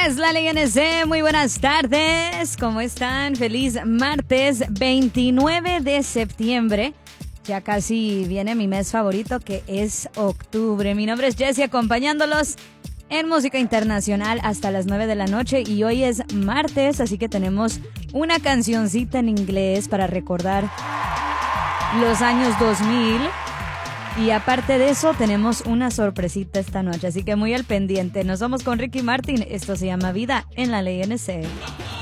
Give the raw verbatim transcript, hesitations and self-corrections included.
es la Ley N C, muy buenas tardes, ¿cómo están? Feliz martes veintinueve de septiembre, ya casi viene mi mes favorito que es octubre. Mi nombre es Jessie, acompañándolos en música internacional hasta las nueve de la noche y hoy es martes, así que tenemos una cancioncita en inglés para recordar los años dos mil. Y aparte de eso, tenemos una sorpresita esta noche, así que muy al pendiente. Nos vamos con Ricky Martin. Esto se llama Vida en la Ley N C.